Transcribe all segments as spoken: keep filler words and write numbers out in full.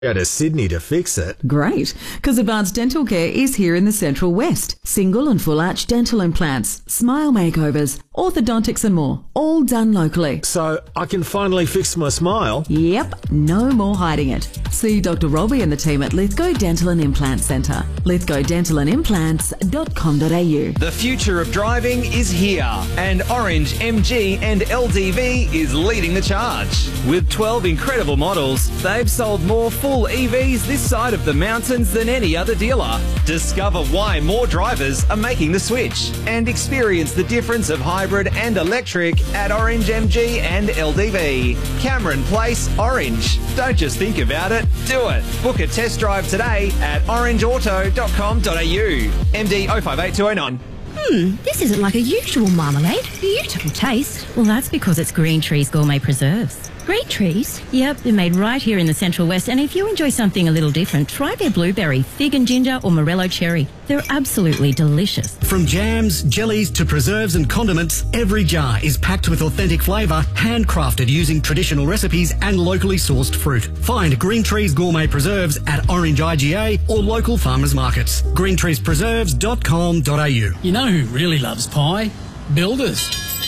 Go to Sydney to fix it. Great, because Advanced Dental Care is here in the Central West. Single and full arch dental implants, smile makeovers, orthodontics and more, all done locally. So I can finally fix my smile? Yep, no more hiding it. See Doctor Robbie and the team at Lithgow Dental and Implant Centre. lithgow dental and implants dot com dot a u. The future of driving is here, and Orange, M G and L D V is leading the charge. With twelve incredible models, they've sold more full E Vs this side of the mountains than any other dealer. Discover why more drivers are making the switch and experience the difference of hybrid and electric at Orange, M G and L D V. Cameron Place, Orange. Don't just think about it, do it. Book a test drive today at orange auto dot com dot a u. M D oh five eight two oh nine. Hmm, this isn't like a usual marmalade. Beautiful taste. Well, that's because it's Green Trees Gourmet Preserves. Green Trees? Yep, they're made right here in the Central West, and if you enjoy something a little different, try their blueberry, fig and ginger or morello cherry. They're absolutely delicious. From jams, jellies to preserves and condiments, every jar is packed with authentic flavour, handcrafted using traditional recipes and locally sourced fruit. Find Green Trees Gourmet Preserves at Orange I G A or local farmers markets. green trees preserves dot com dot a u. You know who really loves pie? Builders.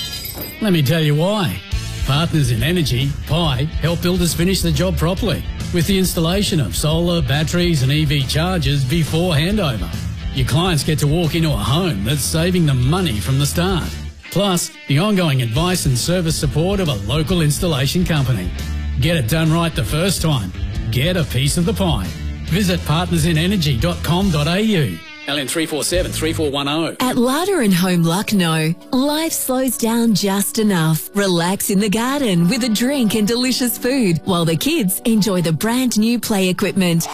Let me tell you why. Partners in Energy, Pi, help builders finish the job properly with the installation of solar, batteries and E V chargers before handover. Your clients get to walk into a home that's saving them money from the start. Plus, the ongoing advice and service support of a local installation company. Get it done right the first time. Get a piece of the pie. Visit partners in energy dot com dot a u. L N three four seven three four one zero. At Larder and Home Lucknow, life slows down just enough. Relax in the garden with a drink and delicious food while the kids enjoy the brand new play equipment.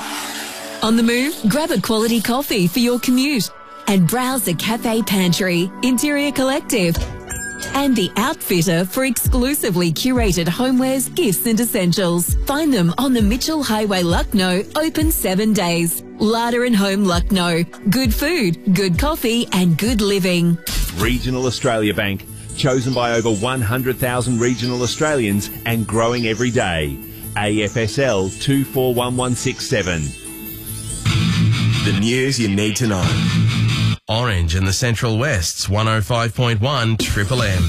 On the move, grab a quality coffee for your commute and browse the Cafe Pantry, Interior Collective, and the Outfitter for exclusively curated homewares, gifts and essentials. Find them on the Mitchell Highway, Lucknow, open seven days. Larder and Home Lucknow. Good food, good coffee and good living. Regional Australia Bank, chosen by over one hundred thousand regional Australians and growing every day. A F S L two four one one six seven. The news you need to know. Orange in the Central West's one oh five point one Triple M.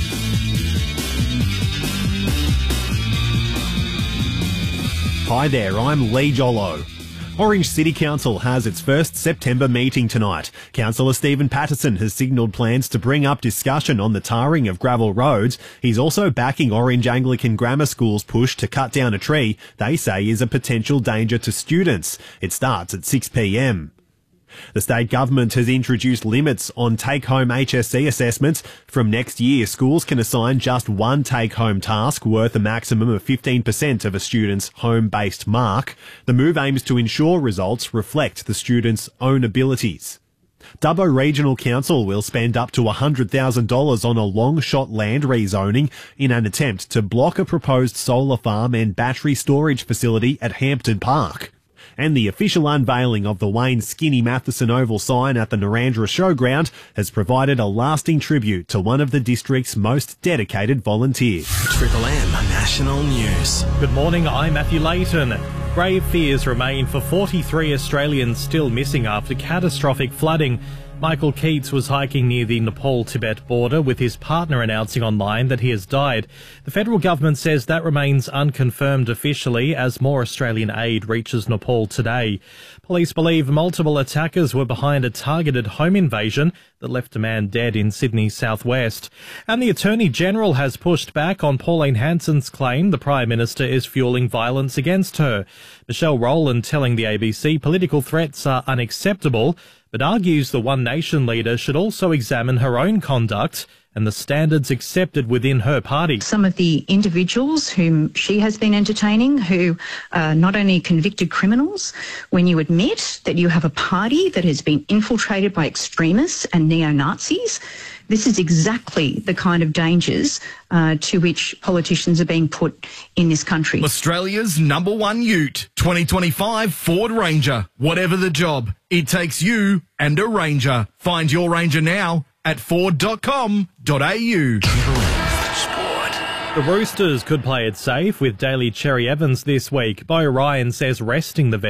Hi there, I'm Lee Jollo. Orange City Council has its first September meeting tonight. Councillor Stephen Patterson has signalled plans to bring up discussion on the tarring of gravel roads. He's also backing Orange Anglican Grammar School's push to cut down a tree they say is a potential danger to students. It starts at six p m. The state government has introduced limits on take-home H S C assessments. From next year, schools can assign just one take-home task worth a maximum of fifteen percent of a student's home-based mark. The move aims to ensure results reflect the student's own abilities. Dubbo Regional Council will spend up to one hundred thousand dollars on a long-shot land rezoning in an attempt to block a proposed solar farm and battery storage facility at Hampton Park. And the official unveiling of the Wayne Skinny Matheson Oval sign at the Narrandera Showground has provided a lasting tribute to one of the district's most dedicated volunteers. Triple M National News. Good morning, I'm Matthew Layton. Grave fears remain for forty-three Australians still missing after catastrophic flooding. Michael Keats was hiking near the Nepal-Tibet border with his partner announcing online that he has died. The federal government says that remains unconfirmed officially as more Australian aid reaches Nepal today. Police believe multiple attackers were behind a targeted home invasion that left a man dead in Sydney's southwest. And the Attorney-General has pushed back on Pauline Hanson's claim the Prime Minister is fueling violence against her. Michelle Rowland telling the A B C political threats are unacceptable, but argues the One Nation leader should also examine her own conduct and the standards accepted within her party. Some of the individuals whom she has been entertaining, who are not only convicted criminals, when you admit that you have a party that has been infiltrated by extremists and neo-Nazis, this is exactly the kind of dangers uh, to which politicians are being put in this country. Australia's number one ute, twenty twenty-five Ford Ranger. Whatever the job, it takes you and a Ranger. Find your Ranger now at ford dot com dot a u. Sport. The Roosters could play it safe with Daly Cherry Evans this week. Bo Ryan says resting the